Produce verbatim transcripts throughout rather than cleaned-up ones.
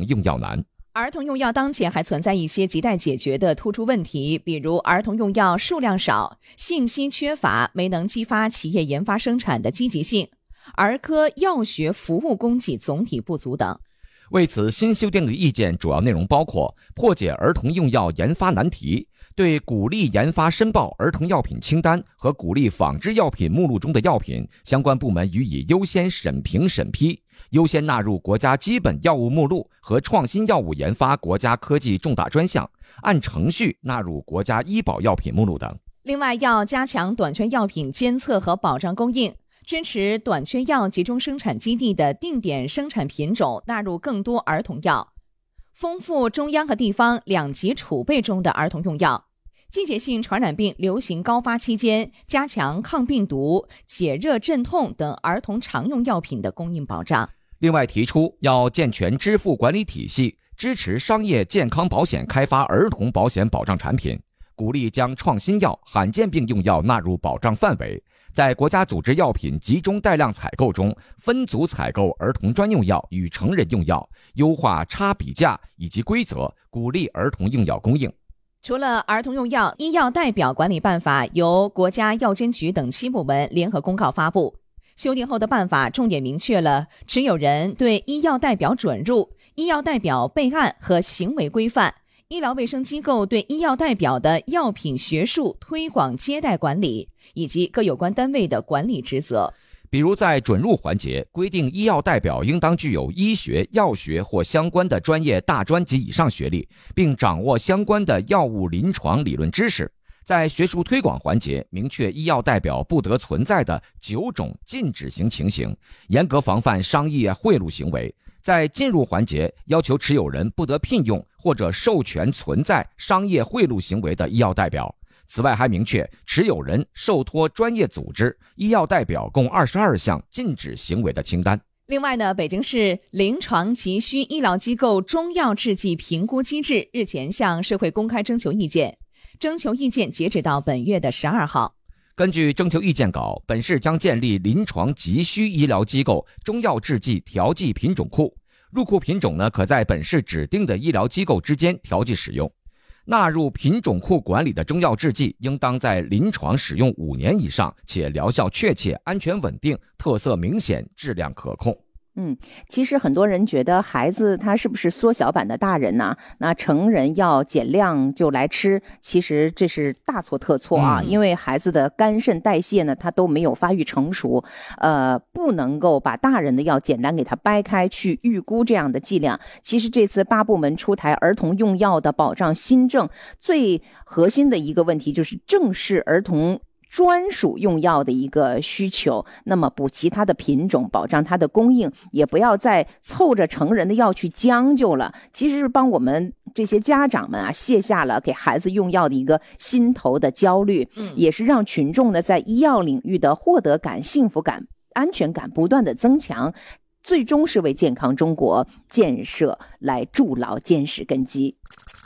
童用药难。 儿童用药当前还存在一些亟待解决的突出问题，比如儿童用药数量少、信息缺乏，没能激发企业研发生产的积极性，儿科药学服务供给总体不足等。 为此，新修订的意见主要内容包括破解儿童用药研发难题，对鼓励研发申报儿童药品清单和鼓励仿制药品目录中的药品，相关部门予以优先审评审批，优先纳入国家基本药物目录和创新药物研发国家科技重大专项，按程序纳入国家医保药品目录等。 另外，要加强短缺药品监测和保障供应，支持短缺药集中生产基地的定点生产品种纳入更多儿童药，丰富中央和地方两级储备中的儿童用药。季节性传染病流行高发期间，加强抗病毒、解热镇痛等儿童常用药品的供应保障。 另外提出要健全支付管理体系，支持商业健康保险开发儿童保险保障产品，鼓励将创新药、罕见病用药纳入保障范围，在国家组织药品集中带量采购中分组采购儿童专用药与成人用药，优化差比价以及规则，鼓励儿童用药供应。 除了儿童用药，医药代表管理办法由国家药监局等七部门联合公告发布。修订后的办法重点明确了持有人对医药代表准入、医药代表备案和行为规范，医疗卫生机构对医药代表的药品学术推广接待管理，以及各有关单位的管理职责。 比如在准入环节，规定医药代表应当具有医学、药学或相关的专业大专及以上学历，并掌握相关的药物临床理论知识。在学术推广环节，明确医药代表不得存在的九种禁止型情形，严格防范商业贿赂行为。在进入环节，要求持有人不得聘用或者授权存在商业贿赂行为的医药代表。此外，还明确持有人受托专业组织、医药代表共二十二项禁止行为的清单。 另外呢，北京市临床急需医疗机构中药制剂评估机制日前向社会公开征求意见，征求意见截止到本月的十二号。 根据征求意见稿，本市将建立临床急需医疗机构中药制剂调剂品种库，入库品种呢可在本市指定的医疗机构之间调剂使用。纳入品种库管理的中药制剂应当在临床使用五年以上，且疗效确切、安全稳定、特色明显、质量可控。 嗯，其实很多人觉得孩子他是不是缩小版的大人呢？那成人要减量就来吃，其实这是大错特错啊！嗯、因为孩子的肝肾代谢呢，他都没有发育成熟，呃，不能够把大人的药简单给他掰开去预估这样的剂量。其实这次八部门出台儿童用药的保障新政，最核心的一个问题就是正视儿童专属用药的一个需求，那么补齐它的品种，保障它的供应，也不要再凑着成人的药去将就了。其实是帮我们这些家长们啊卸下了给孩子用药的一个心头的焦虑，嗯，也是让群众呢在医药领域的获得感、幸福感、安全感不断的增强，最终是为健康中国建设来筑牢坚实根基。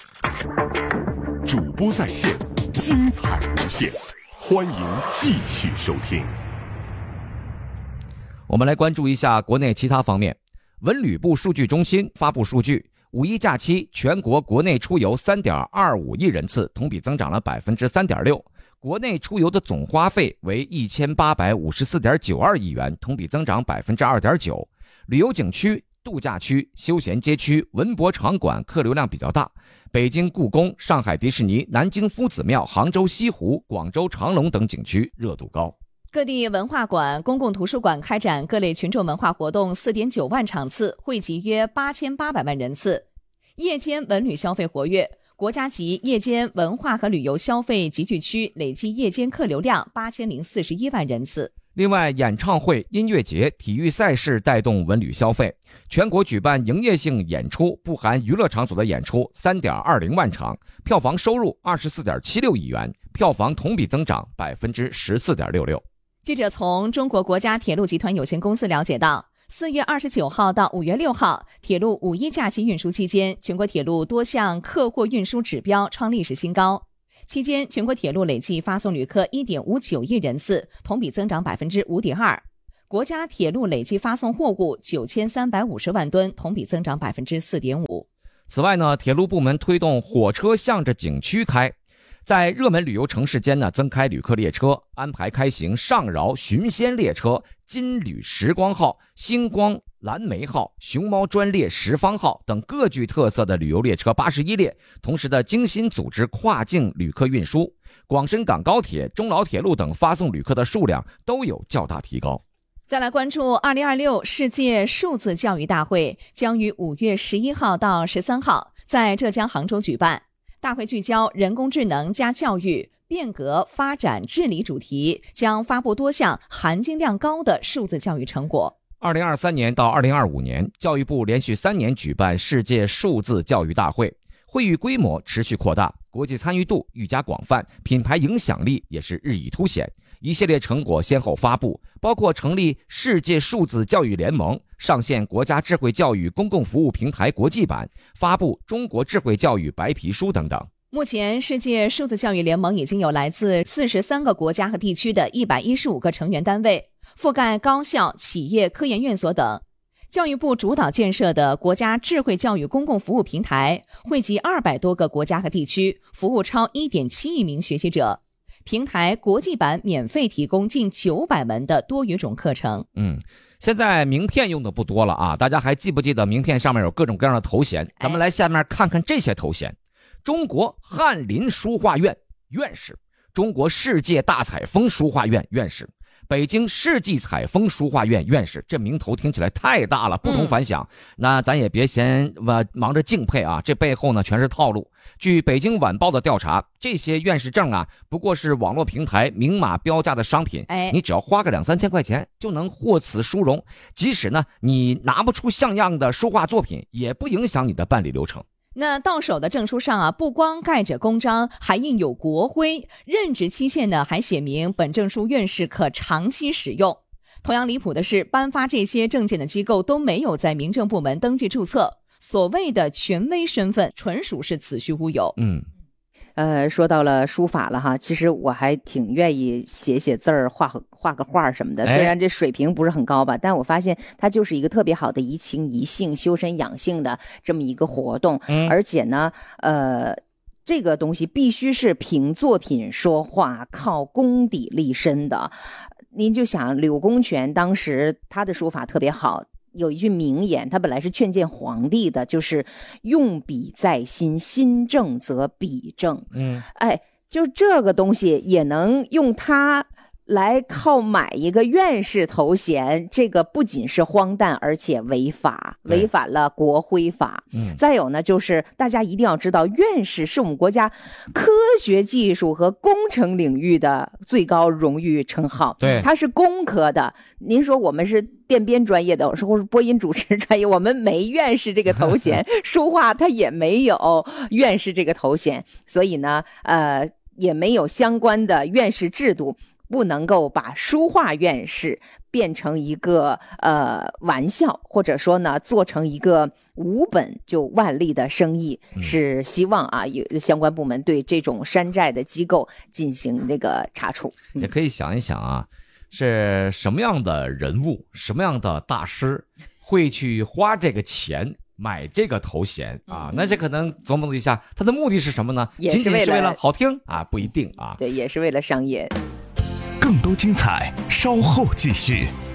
主播在线，精彩无限。欢迎继续收听。 我们来关注一下国内其他方面。文旅部数据中心发布数据，五一假期全国国内出游 三点二五亿人次，同比增长了 百分之三点六。国内出游的总花费为一千八百五十四点九二亿元，同比增长 百分之二点九。旅游景区、度假区、休闲街区、文博场馆客流量比较大。北京故宫、上海迪士尼、南京夫子庙、杭州西湖、广州长隆等景区热度高。 各地文化馆、公共图书馆开展各类群众文化活动 四点九万场次，汇集约八千八百万人次。夜间文旅消费活跃，国家级夜间文化和旅游消费集聚区累计夜间客流量八千零四十一万人次。 另外，演唱会、音乐节、体育赛事带动文旅消费。全国举办营业性演出（不含娱乐场所的演出） 三点二零万场，票房收入 二十四点七六亿元，票房同比增长 百分之十四点六六。 记者从中国国家铁路集团有限公司了解到，四月二十九号到五月六号，铁路五一假期运输期间，全国铁路多项客货运输指标创历史新高。期间，全国铁路累计发送旅客 一点五九亿人次，同比增长 百分之五点二。 国家铁路累计发送货物九千三百五十万吨，同比增长百分之四点五。 此外呢，铁路部门推动火车向着景区开，在热门旅游城市间呢增开旅客列车，安排开行上饶寻仙列车、金旅时光号、星光蓝莓号、熊猫专列十方号等各具特色的旅游列车八十一列，同时的精心组织跨境旅客运输。广深港高铁、中老铁路等发送旅客的数量都有较大提高。 再来关注二零二六世界数字教育大会，将于五月十一号到十三号在浙江杭州举办。大会聚焦人工智能加教育、变革发展治理主题，将发布多项含金量高的数字教育成果。 二零二三年到二零二五年，教育部连续三年举办世界数字教育大会，会议规模持续扩大，国际参与度愈加广泛，品牌影响力也是日益凸显。一系列成果先后发布，包括成立世界数字教育联盟、上线国家智慧教育公共服务平台国际版、发布中国智慧教育白皮书等等。 目前，世界数字教育联盟已经有来自四十三个国家和地区的一百一十五个成员单位，覆盖高校、企业、科研院所等。教育部主导建设的国家智慧教育公共服务平台，汇集二百多个国家和地区，服务超 一点七亿名学习者。平台国际版免费提供近九百门的多语种课程。 嗯，现在名片用的不多了啊，大家还记不记得名片上面有各种各样的头衔？咱们来下面看看这些头衔：中国翰林书画院院士，中国世界大采风书画院院士，北京世纪采风书画院院士。这名头听起来太大了，不同凡响。嗯、那咱也别嫌呃忙着敬佩啊，这背后呢全是套路。据北京晚报的调查，这些院士证啊，不过是网络平台明码标价的商品。哎，你只要花个两三千块钱就能获此殊荣。即使呢你拿不出像样的书画作品，也不影响你的办理流程。 那到手的证书上啊，不光盖着公章，还印有国徽，任职期限呢还写明本证书院士可长期使用。同样离谱的是，颁发这些证件的机构都没有在民政部门登记注册，所谓的权威身份纯属是子虚乌有。 嗯。呃，说到了书法了哈，其实我还挺愿意写写字儿、画画个画什么的。虽然这水平不是很高吧，但我发现它就是一个特别好的怡情怡性、修身养性的这么一个活动。嗯、而且呢，呃，这个东西必须是凭作品说话，靠功底立身的。您就想柳公权当时他的书法特别好。有一句名言，他本来是劝谏皇帝的，就是用笔在心，心正则笔正。嗯，哎，就这个东西也能用它来靠买一个院士头衔，这个不仅是荒诞，而且违法，违反了国徽法。嗯，再有呢，就是大家一定要知道，院士是我们国家科学技术和工程领域的最高荣誉称号。对，它是工科的。您说我们是电编专业的，或是播音主持专业，我们没院士这个头衔，书画它也没有院士这个头衔，所以呢，呃，也没有相关的院士制度。不能够把书画院士变成一个呃玩笑，或者说呢做成一个无本就万利的生意，嗯、是希望啊有相关部门对这种山寨的机构进行这个查处。 嗯、也可以想一想啊，是什么样的人物、什么样的大师会去花这个钱买这个头衔啊？嗯、那这可能琢磨一下，他的目的是什么呢？ 也是为了仅仅是为了好听啊？不一定啊。 对，也是为了商业。 更多精彩，稍后继续。